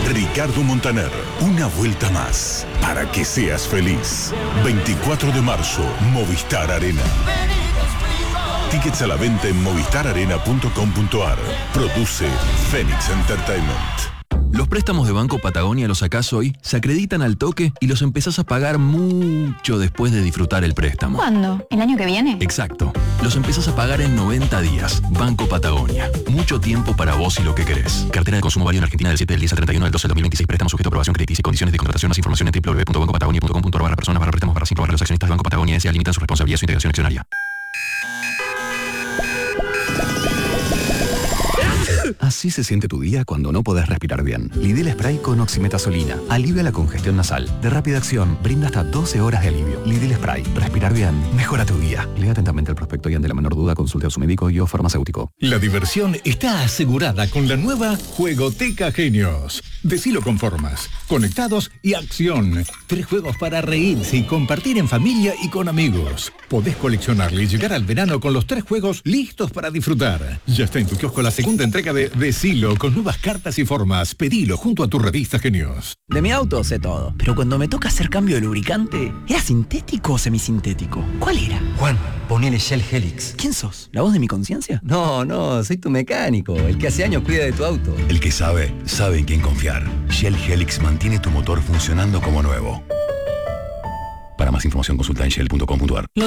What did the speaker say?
Ricardo Montaner, una vuelta más para que seas feliz. 24 de marzo, Movistar Arena. Tickets a la venta en movistararena.com.ar. Produce Phoenix Entertainment. Los préstamos de Banco Patagonia los sacás hoy, se acreditan al toque y los empezás a pagar mucho después de disfrutar el préstamo. ¿Cuándo? ¿El año que viene? Exacto. Los empezás a pagar en 90 días. Banco Patagonia. Mucho tiempo para vos y lo que querés. Cartera de consumo válido en Argentina del 7 del 10 al 31 del 12 del 2026. Préstamo sujeto a aprobación crediticia y condiciones de contratación. Más información en www.bancopatagonia.com.ar/personas/préstamos para préstamos. Los accionistas de Banco Patagonia S.A. limitan su responsabilidad y su integración accionaria. Así se siente tu día cuando no podés respirar bien. Lidl Spray con oximetazolina. Alivia la congestión nasal. De rápida acción, brinda hasta 12 horas de alivio. Lidl Spray. Respirar bien. Mejora tu día. Lea atentamente el prospecto y ante la menor duda consulte a su médico y o farmacéutico. La diversión está asegurada con la nueva Juegoteca Genios. Decilo con formas, conectados y acción. 3 juegos para reírse y compartir en familia y con amigos. Podés coleccionarle y llegar al verano con los 3 juegos listos para disfrutar. Ya está en tu kiosco la segunda entrega de Decilo con nuevas cartas y formas. Pedilo junto a tu revista Genios. De mi auto sé todo, pero cuando me toca hacer cambio de lubricante, ¿era sintético o semisintético? ¿Cuál era? Juan, ponele Shell Helix. ¿Quién sos? ¿La voz de mi conciencia? No, soy tu mecánico, el que hace años cuida de tu auto. El que sabe en quién confiar. Shell Helix mantiene tu motor funcionando como nuevo. Para más información consulta en shell.com.ar.